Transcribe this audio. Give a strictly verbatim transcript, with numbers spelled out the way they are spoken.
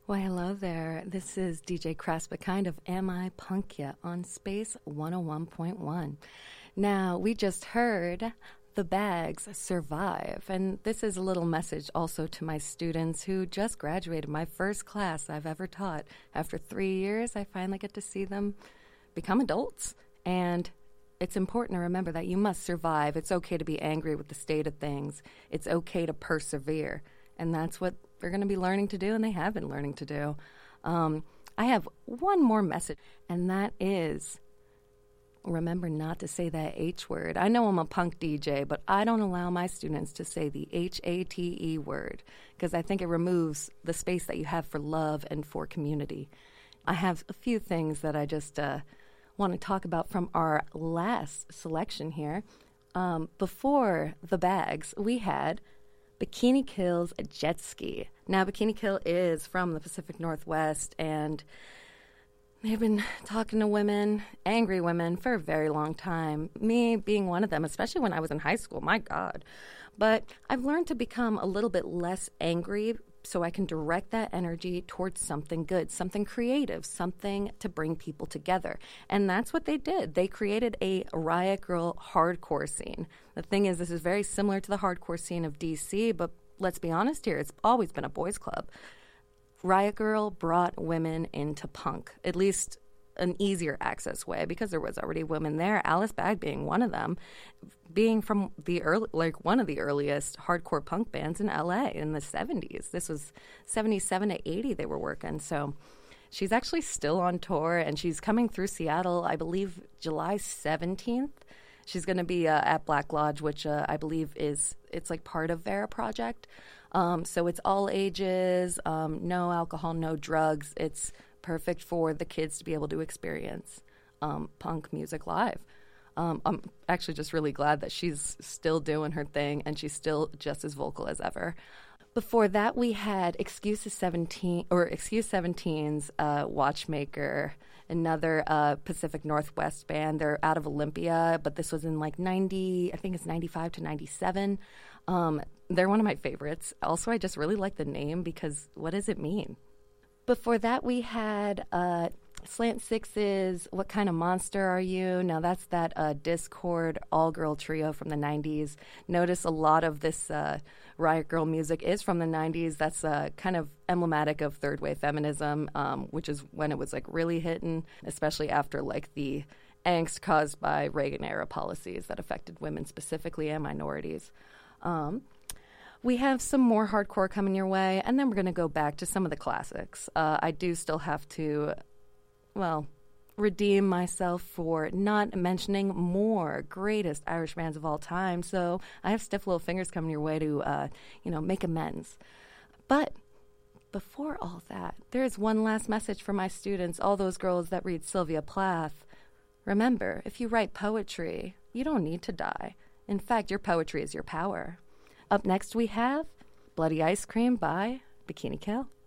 Well, hello there. This is D J Craspakind of Am I Punk Ya on Space one oh one point one. Now, we just heard The Bags Survive, and this is a little message also to my students who just graduated my first class I've ever taught. After three years, I finally get to see them become adults, and it's important to remember that you must survive. It's okay to be angry with the state of things. It's okay to persevere, and that's what they're going to be learning to do, and they have been learning to do. Um, I have one more message, and that is, remember not to say that H word. I know I'm a punk D J, but I don't allow my students to say the H A T E word, because I think it removes the space that you have for love and for community. I have a few things that I just uh, want to talk about from our last selection here. Um, before The Bags, we had Bikini Kill's Jet Ski. Now, Bikini Kill is from the Pacific Northwest, and they've been talking to women, angry women, for a very long time. Me being one of them, especially when I was in high school, my God. But I've learned to become a little bit less angry so I can direct that energy towards something good, something creative, something to bring people together. And that's what they did. They created a Riot Grrrl hardcore scene. The thing is, this is very similar to the hardcore scene of D C, but let's be honest here, it's always been a boys' club. Riot Grrrl brought women into punk, at least an easier access way, because there was already women there, Alice Bag being one of them, being from the early, like one of the earliest hardcore punk bands in L A in the seventies. This was seventy-seven to eighty they were working. So she's actually still on tour, and she's coming through Seattle, I believe, July seventeenth. She's going to be uh, at Black Lodge, which uh, I believe is, it's like part of Vera Project. Um, so it's all ages, um, no alcohol, no drugs. It's perfect for the kids to be able to experience um, punk music live. Um, I'm actually just really glad that she's still doing her thing, and she's still just as vocal as ever. Before that, we had Excuses seventeen or Excuse seventeen's uh, Watchmaker, another uh, Pacific Northwest band. They're out of Olympia, but this was in like ninety, I think it's ninety-five to ninety-seven. Um, they're one of my favorites. Also, I just really like the name because what does it mean? Before that, we had uh, Slant Six's What Kind of Monster Are You? Now, that's that uh, Discord all-girl trio from the nineties. Notice a lot of this uh, Riot Grrrl music is from the nineties. That's uh, kind of emblematic of third-wave feminism, um, which is when it was like really hitting, especially after like the angst caused by Reagan-era policies that affected women specifically and minorities. Um, We have some more hardcore coming your way, and then we're going to go back to some of the classics. Uh, I do still have to, well, redeem myself for not mentioning more greatest Irish bands of all time, so I have Stiff Little Fingers coming your way to, uh, you know, make amends. But before all that, there is one last message for my students, all those girls that read Sylvia Plath. Remember, if you write poetry, you don't need to die. In fact, your poetry is your power. Up next, we have Bloody Ice Cream by Bikini Kill.